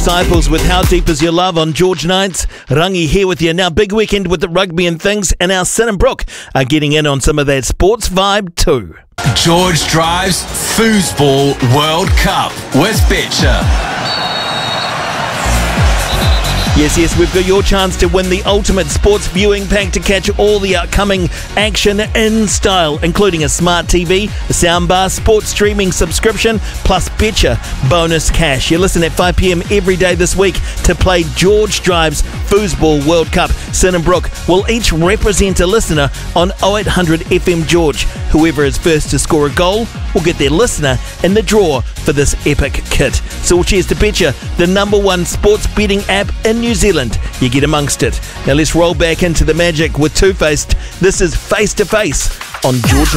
Disciples with How Deep Is Your Love on George Nights. Rangi here with you. Now, big weekend with the rugby and things, and our Sin and Brooke are getting in on some of that sports vibe too. George Drives Foosball World Cup with Betcha. Yes, we've got your chance to win the ultimate sports viewing pack to catch all the upcoming action in style, including a smart TV, a soundbar, sports streaming subscription, plus Betcha bonus cash. You listen at 5 p.m. every day this week to play George Drives Foosball World Cup. Sin and Brooke will each represent a listener on 0800 FM George. Whoever is first to score a goal will get their listener in the draw for this epic kit. So all cheers to Betcha, the #1 sports betting app in New Zealand. You get amongst it. Now let's roll back into the magic with Two Faced. This is Face to Face on George.